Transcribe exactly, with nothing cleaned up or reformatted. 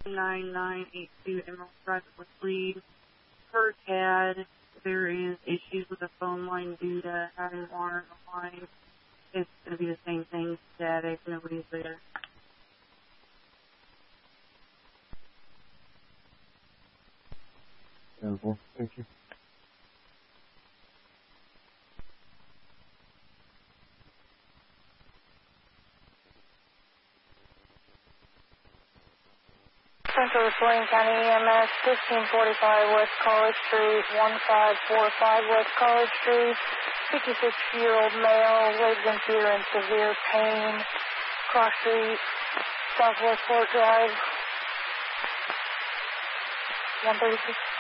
nine nine eight two Emerald Drive with Lead. Per C A D, there is issues with the phone line due to having water in the line. It's going to be the same thing, static, nobody's there. Terrible. Thank you. Central Wayne County E M S, fifteen forty-five West College Street, one five four five West College Street, fifty-six-year-old male, legs and feet are in severe pain, cross street, Southwest Fort Drive, one thirty-six.